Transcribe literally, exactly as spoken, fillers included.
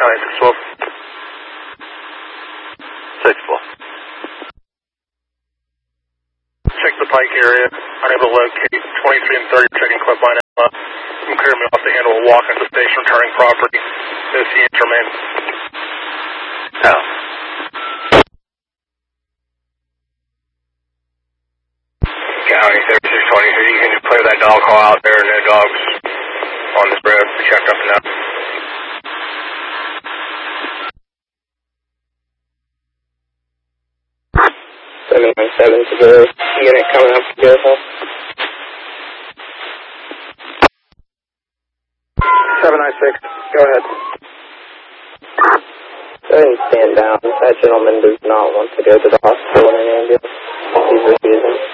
County six twelve. six twelve. Check the Pike area. Unable to locate twenty-three and thirty. Checking club line out. I'm clearing me off the handle. Walk into the station, returning property. No C H remain. Oh. County thirty-six twenty-three, you can just clear that dog call out there. No dogs on this road. We checked up and down. seven nine seven to the unit coming up to Garrison. seven nine six, go ahead. Go ahead and stand down. That gentleman does not want to go to the hospital in an ambulance. He's refusing.